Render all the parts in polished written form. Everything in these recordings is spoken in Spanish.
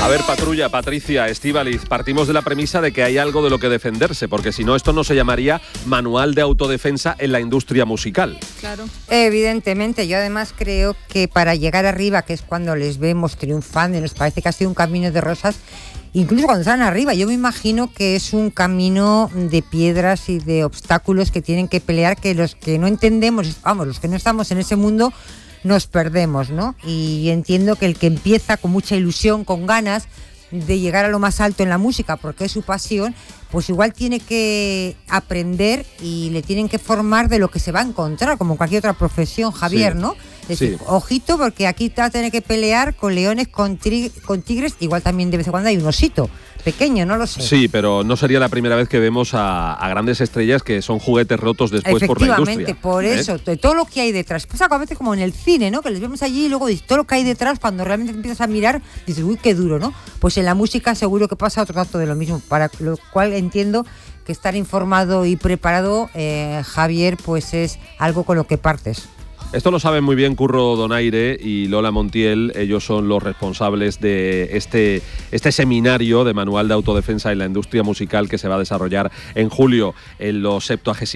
A ver, Patrulla, Patricia, Estíbaliz, partimos de la premisa de que hay algo de lo que defenderse, porque si no, esto no se llamaría manual de autodefensa en la industria musical. Claro. Evidentemente, yo además creo que para llegar arriba, que es cuando les vemos triunfando y nos parece que ha sido un camino de rosas, incluso cuando están arriba, yo me imagino que es un camino de piedras y de obstáculos que tienen que pelear, que los que no entendemos, vamos, los que no estamos en ese mundo, nos perdemos, ¿no? Y entiendo que el que empieza con mucha ilusión, con ganas de llegar a lo más alto en la música, porque es su pasión, pues igual tiene que aprender y le tienen que formar de lo que se va a encontrar, como cualquier otra profesión, Javier, Sí. ¿no? Es decir, ojito, porque aquí te va a tener que pelear con leones, con tigres, igual también de vez en cuando hay un osito pequeño, no lo sé. Sí, pero no sería la primera vez que vemos a grandes estrellas que son juguetes rotos después por la industria. Efectivamente, por eso, de todo lo que hay detrás. Pasa a veces como en el cine, ¿no? Que les vemos allí y luego dices, todo lo que hay detrás, cuando realmente empiezas a mirar, dices, uy, qué duro, ¿no? Pues en la música seguro que pasa otro tanto de lo mismo, para lo cual entiendo que estar informado y preparado, Javier, pues es algo con lo que partes. Esto lo saben muy bien Curro Donaire y Lola Montiel. Ellos son los responsables de este seminario de manual de autodefensa en la industria musical que se va a desarrollar en julio en los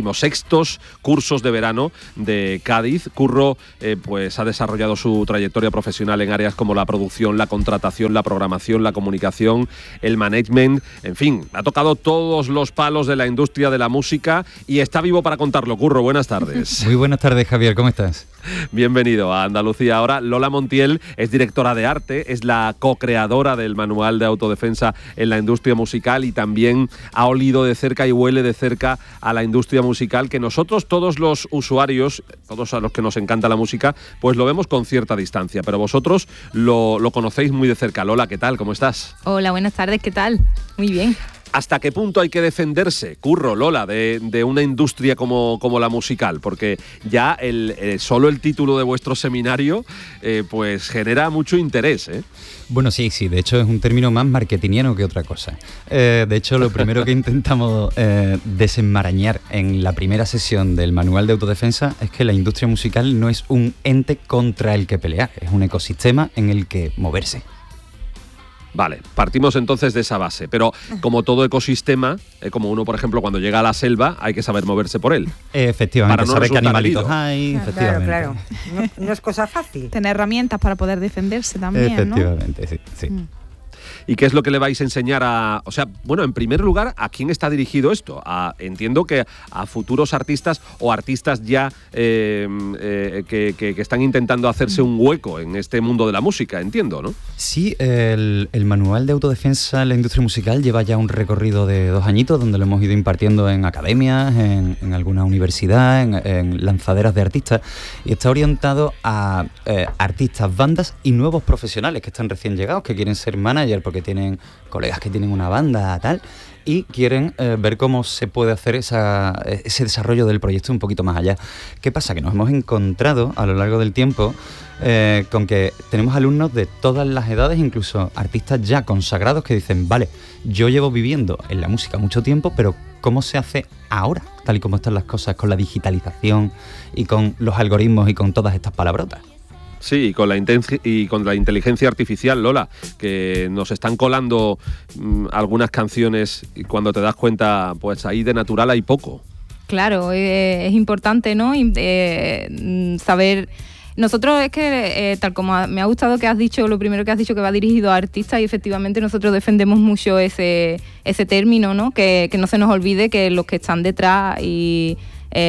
76º cursos de verano de Cádiz. Curro pues ha desarrollado su trayectoria profesional en áreas como la producción, la contratación, la programación, la comunicación, el management. En fin, ha tocado todos los palos de la industria de la música y está vivo para contarlo. Curro, buenas tardes. Muy buenas tardes, Javier. ¿Cómo estás? Bienvenido a Andalucía. Ahora, Lola Montiel es directora de arte, es la co-creadora del manual de autodefensa en la industria musical y también ha olido de cerca y huele de cerca a la industria musical que nosotros, todos los usuarios, todos a los que nos encanta la música, pues lo vemos con cierta distancia, pero vosotros lo conocéis muy de cerca. Lola, ¿qué tal? ¿Cómo estás? Hola, buenas tardes, ¿qué tal? Muy bien. ¿Hasta qué punto hay que defenderse, Curro, Lola, de una industria como la musical? Porque ya solo el título de vuestro seminario pues genera mucho interés, ¿eh? Bueno, sí, de hecho es un término más marketingiano que otra cosa. De hecho, lo primero que intentamos desenmarañar en la primera sesión del manual de autodefensa es que la industria musical no es un ente contra el que pelear, es un ecosistema en el que moverse. Vale, partimos entonces de esa base, pero como todo ecosistema, como uno, por ejemplo, cuando llega a la selva, hay que saber moverse por él. Efectivamente, para no saber qué animalitos herido. hay, efectivamente. Claro. No es cosa fácil. Tener herramientas para poder defenderse también, Efectivamente, ¿no? sí. ¿Y qué es lo que le vais a enseñar o sea, bueno, en primer lugar, ¿a quién está dirigido esto? Entiendo que a futuros artistas o artistas ya que están intentando hacerse un hueco en este mundo de la música, entiendo, ¿no? Sí, el manual de autodefensa en la industria musical lleva ya un recorrido de 2 añitos donde lo hemos ido impartiendo en academias, en alguna universidad, en lanzaderas de artistas, y está orientado a artistas, bandas y nuevos profesionales que están recién llegados, que quieren ser manager porque tienen colegas que tienen una banda, tal, y quieren ver cómo se puede hacer ese desarrollo del proyecto un poquito más allá. ¿Qué pasa? Que nos hemos encontrado a lo largo del tiempo con que tenemos alumnos de todas las edades, incluso artistas ya consagrados que dicen, vale, yo llevo viviendo en la música mucho tiempo, pero ¿cómo se hace ahora? Tal y como están las cosas con la digitalización y con los algoritmos y con todas estas palabrotas. Sí, y con la inteligencia artificial, Lola, que nos están colando algunas canciones y cuando te das cuenta, pues ahí de natural hay poco. Claro, es importante, ¿no? Saber. Nosotros es que, tal como me ha gustado que has dicho, lo primero que has dicho que va dirigido a artistas, y efectivamente nosotros defendemos mucho ese término, ¿no? Que no se nos olvide que los que están detrás y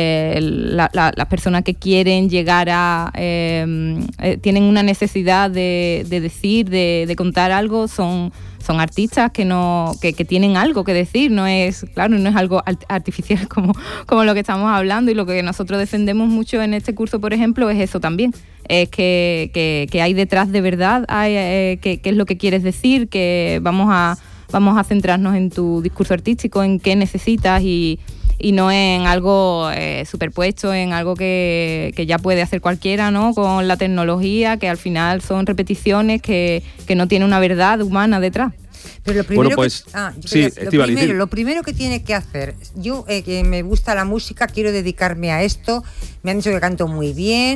las personas que quieren llegar a tienen una necesidad de decir, de contar algo, son artistas que tienen algo que decir, no es algo artificial como lo que estamos hablando, y lo que nosotros defendemos mucho en este curso, por ejemplo, es eso también, es que hay detrás de verdad, qué es lo que quieres decir, que vamos a centrarnos en tu discurso artístico, en qué necesitas y no en algo superpuesto, en algo que ya puede hacer cualquiera, ¿no? Con la tecnología, que al final son repeticiones que no tienen una verdad humana detrás. Pero lo primero, bueno, lo primero que tiene que hacer, yo que me gusta la música, quiero dedicarme a esto, me han dicho que canto muy bien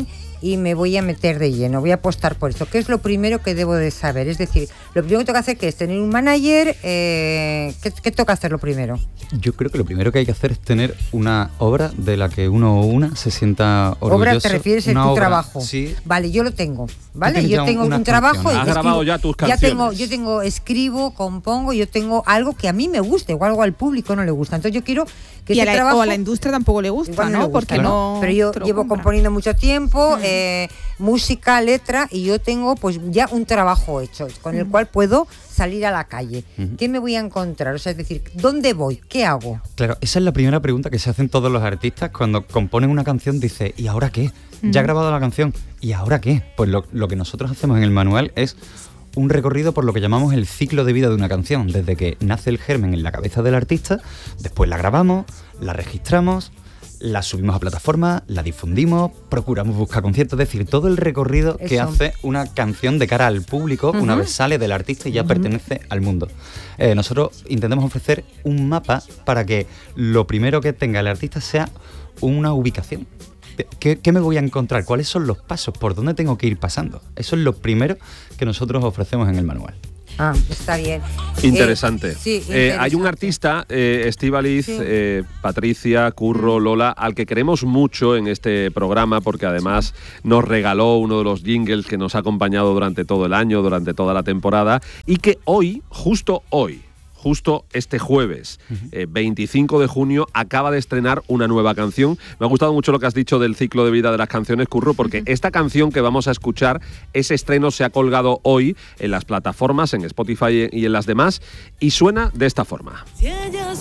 y me voy a meter de lleno, voy a apostar por eso. ¿Qué es lo primero que debo de saber? Es decir, lo primero que tengo que hacer que es tener un manager. ¿Qué tengo que hacer lo primero? Yo creo que lo primero que hay que hacer es tener una obra de la que uno o una se sienta orgulloso. ¿Obra te refieres a tu trabajo? Sí. Vale, yo lo tengo, ¿vale? Yo tengo un trabajo. ¿Has grabado ya tus canciones? Yo tengo, escribo, compongo, yo tengo algo que a mí me guste o algo al público no le gusta. Entonces yo quiero que ese trabajo... O a la industria tampoco le gusta, ¿no? Porque no... Pero yo llevo componiendo mucho tiempo, música, letra, y yo tengo pues ya un trabajo hecho con el cual puedo salir a la calle. ¿Qué me voy a encontrar? O sea, es decir, ¿dónde voy? ¿Qué hago? Claro, esa es la primera pregunta que se hacen todos los artistas cuando componen una canción. Dice, ¿y ahora qué? Ya he grabado la canción, ¿y ahora qué? Pues lo que nosotros hacemos en el manual es un recorrido por lo que llamamos el ciclo de vida de una canción, desde que nace el germen en la cabeza del artista, después la grabamos, la registramos, la subimos a plataformas, la difundimos, procuramos buscar conciertos, es decir, todo el recorrido que hace una canción de cara al público una vez sale del artista y ya pertenece al mundo. Nosotros intentamos ofrecer un mapa para que lo primero que tenga el artista sea una ubicación. ¿Qué me voy a encontrar? ¿Cuáles son los pasos? ¿Por dónde tengo que ir pasando? Eso es lo primero que nosotros ofrecemos en el manual. Ah, está bien. Interesante. Sí, interesante. Hay un artista, Estíbaliz, Patricia, Curro, Lola, al que queremos mucho en este programa porque además nos regaló uno de los jingles que nos ha acompañado durante todo el año, durante toda la temporada, y que hoy, justo este jueves, 25 de junio, acaba de estrenar una nueva canción. Me ha gustado mucho lo que has dicho del ciclo de vida de las canciones, Curro, porque esta canción que vamos a escuchar, ese estreno se ha colgado hoy en las plataformas, en Spotify y en las demás, y suena de esta forma. Si ella